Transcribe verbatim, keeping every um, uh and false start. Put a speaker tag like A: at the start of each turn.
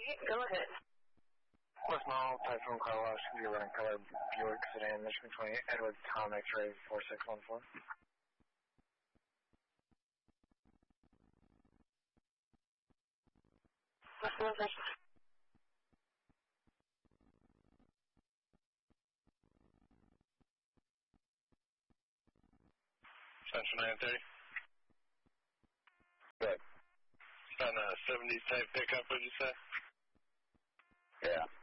A: Go ahead.
B: West Mall, Typhoon Car Wash, you're running color Buick Sedan, Michigan twenty, Edward Tom X-Ray four six one four.
A: What's the location?
B: Central nine thirty.
C: Good.
B: On a seventies type pickup, would you say?
C: Yeah.